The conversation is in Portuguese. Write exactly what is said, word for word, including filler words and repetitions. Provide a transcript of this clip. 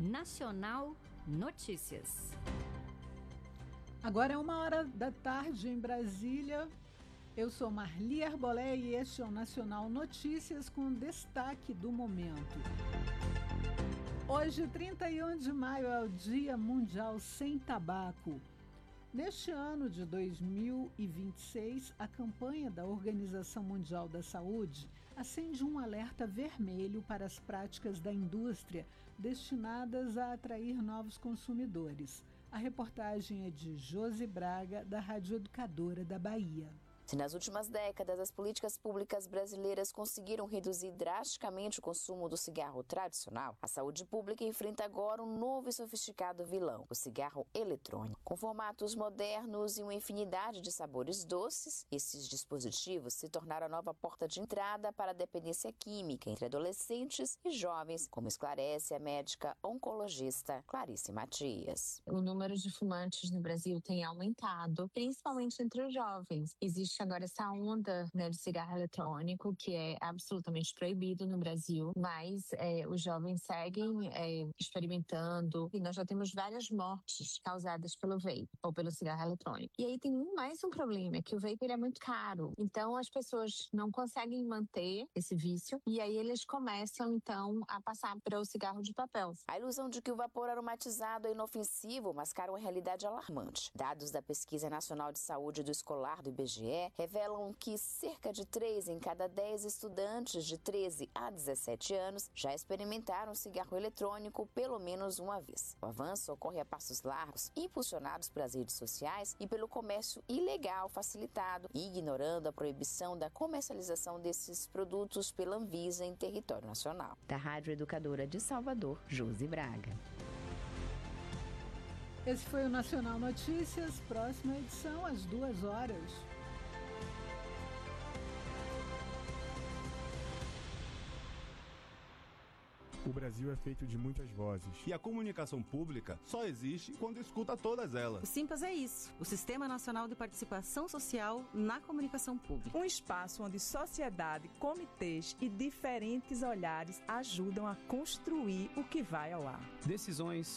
Nacional Notícias. Agora é uma hora da tarde em Brasília. Eu sou Marli Arbolé e este é o Nacional Notícias com destaque do momento. Hoje, trinta e um de maio, é o Dia Mundial Sem Tabaco. Neste ano de dois mil e vinte e seis, a campanha da Organização Mundial da Saúde acende um alerta vermelho para as práticas da indústria destinadas a atrair novos consumidores. A reportagem é de Josi Braga, da Rádio Educadora da Bahia. Se nas últimas décadas as políticas públicas brasileiras conseguiram reduzir drasticamente o consumo do cigarro tradicional, a saúde pública enfrenta agora um novo e sofisticado vilão, o cigarro eletrônico. Com formatos modernos e uma infinidade de sabores doces, esses dispositivos se tornaram a nova porta de entrada para a dependência química entre adolescentes e jovens, como esclarece a médica oncologista Clarice Matias. O número de fumantes no Brasil tem aumentado, principalmente entre os jovens. Existe agora essa onda, né, de cigarro eletrônico, que é absolutamente proibido no Brasil, mas é, os jovens seguem é, experimentando e nós já temos várias mortes causadas pelo vape ou pelo cigarro eletrônico. E aí tem mais um problema, é que o vape ele é muito caro, então as pessoas não conseguem manter esse vício e aí eles começam então a passar para o cigarro de papel. A ilusão de que o vapor aromatizado é inofensivo mascara uma realidade alarmante. Dados da Pesquisa Nacional de Saúde do Escolar do I B G E revelam que cerca de três em cada dez estudantes de treze a dezessete anos já experimentaram cigarro eletrônico pelo menos uma vez. O avanço ocorre a passos largos, impulsionados pelas redes sociais e pelo comércio ilegal facilitado, ignorando a proibição da comercialização desses produtos pela Anvisa em território nacional. Da Rádio Educadora de Salvador, Josi Braga. Esse foi o Nacional Notícias. Próxima edição às duas horas. O Brasil é feito de muitas vozes. E a comunicação pública só existe quando escuta todas elas. O Simpas é isso, o Sistema Nacional de Participação Social na Comunicação Pública. Um espaço onde sociedade, comitês e diferentes olhares ajudam a construir o que vai ao ar. Decisões